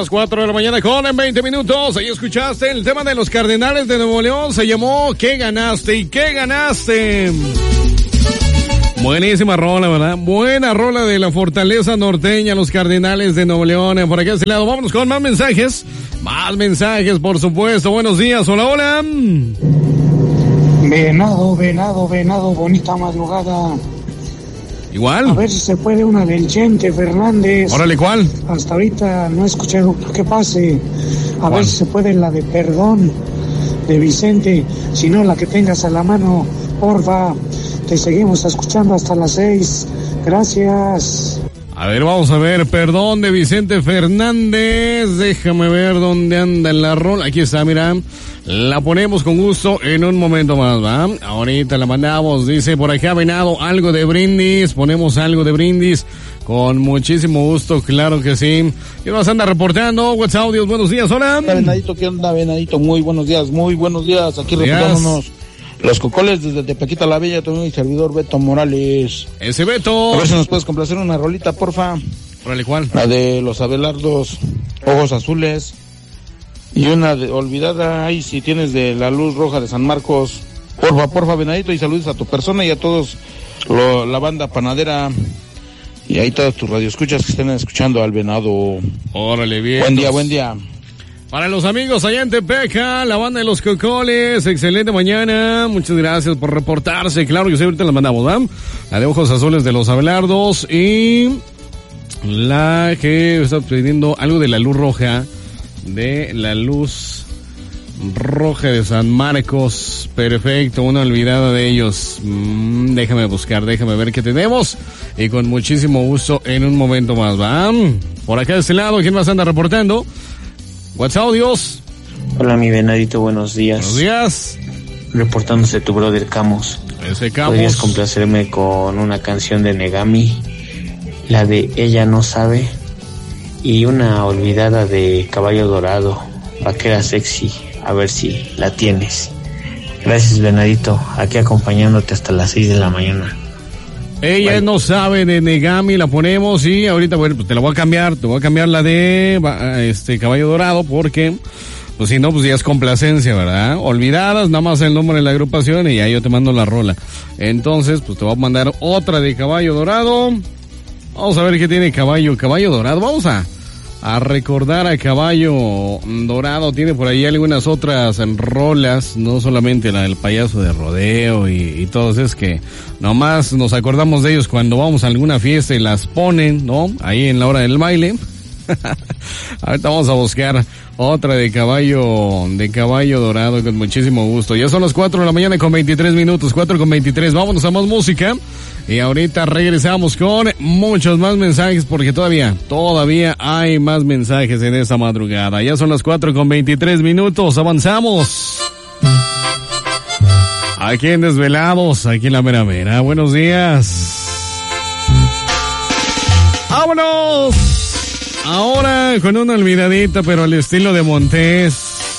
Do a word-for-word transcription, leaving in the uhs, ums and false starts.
las cuatro de la mañana con en veinte minutos. Ahí escuchaste el tema de los Cardenales de Nuevo León. Se llamó ¿Qué ganaste? ¿Y qué ganaste? Buenísima rola, ¿verdad? Buena rola de la Fortaleza Norteña, los Cardenales de Nuevo León. Por acá a este lado, vámonos con más mensajes. Más mensajes, por supuesto. Buenos días, hola, hola. Venado, venado, venado, bonita madrugada. Igual. A ver si se puede una del Chente Fernández. Órale, ¿cuál? Hasta ahorita no he escuchado que pase. A ¿Cuál? ver si se puede la de Perdón de Vicente. Si no, la que tengas a la mano, porfa. Te seguimos escuchando hasta las seis. Gracias. A ver, vamos a ver, Perdón de Vicente Fernández. Déjame ver dónde anda la rola. Aquí está, mira. La ponemos con gusto en un momento más, ¿va? Ahorita la mandamos. Dice por acá, Venado, algo de brindis. Ponemos algo de brindis. Con muchísimo gusto, claro que sí. ¿Qué nos anda reportando? WhatsApp, audios, buenos días, hola. Venadito, ¿qué onda, Venadito? Muy buenos días, muy buenos días. Aquí reportándonos. Los Cocoles desde Tepequita la Bella, también mi servidor Beto Morales. Ese Beto. A ver si nos puedes complacer una rolita, porfa. Órale, ¿cuál? La de los Abelardos, Ojos Azules. Y una de, olvidada, ay, si tienes de La Luz Roja de San Marcos. Porfa, porfa, Venadito, y saludos a tu persona y a todos lo, la banda panadera. Y ahí todos tus radioescuchas que estén escuchando al Venado. Órale, bien. Buen día, buen día. Para los amigos allá en Tepeca, la banda de los Cocoles, excelente mañana, muchas gracias por reportarse, claro que sí, ahorita la mandamos, ¿verdad? La de Ojos Azules de los Abelardos y la que está pidiendo algo de La Luz Roja, de La Luz Roja de San Marcos, perfecto, una olvidada de ellos, mm, déjame buscar, déjame ver qué tenemos y con muchísimo gusto en un momento más, ¿va? Por acá de este lado, ¿quién más anda reportando? WhatsApp, Dios. Hola, mi Venadito, buenos días. Buenos días. Reportándose tu brother Camus. Ese Camus. ¿Podrías complacerme con una canción de Negami? La de Ella no sabe. Y una olvidada de Caballo Dorado, Vaquera Sexy. A ver si la tienes. Gracias, Venadito. Aquí acompañándote hasta las seis de la mañana. Ella bueno. no sabe de Negami, la ponemos y ahorita, bueno, pues te la voy a cambiar, te voy a cambiar la de este Caballo Dorado porque, pues si no, pues ya es complacencia, ¿verdad? Olvidadas, nada más el nombre de la agrupación y ya yo te mando la rola. Entonces, pues te voy a mandar otra de Caballo Dorado. Vamos a ver qué tiene Caballo, Caballo Dorado. Vamos a, a recordar a Caballo Dorado. Tiene por ahí algunas otras rolas, no solamente la del payaso de rodeo y, y todos, es que nomás nos acordamos de ellos cuando vamos a alguna fiesta y las ponen, ¿no? Ahí en la hora del baile. Ahorita vamos a buscar otra de Caballo, de Caballo Dorado con muchísimo gusto. Ya son las cuatro de la mañana con veintitrés minutos, cuatro con veintitrés. Vámonos a más música. Y ahorita regresamos con muchos más mensajes porque todavía, todavía hay más mensajes en esta madrugada. Ya son las cuatro con veintitrés minutos, avanzamos. Aquí en Desvelados, aquí en la mera mera. Buenos días. ¡Vámonos! Ahora con una olvidadita, pero al estilo de Montés.